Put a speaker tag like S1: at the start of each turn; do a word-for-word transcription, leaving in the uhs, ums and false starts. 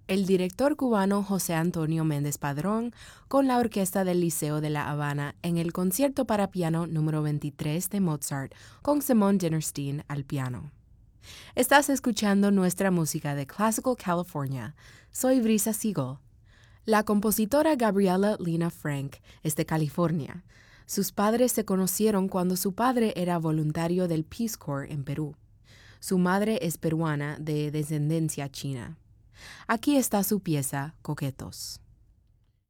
S1: El director cubano José Antonio Méndez Padrón con la orquesta del Liceo de La Habana en el concierto para piano número veintitrés de Mozart con Simone Dinnerstein al piano. Estás escuchando nuestra música de Classical California. Soy Brisa Siegel. La compositora Gabriela Lina Frank es de California. Sus padres se conocieron cuando su padre era voluntario del Peace Corps en Perú. Su madre es peruana de descendencia china. Aquí está su pieza, Coquetos.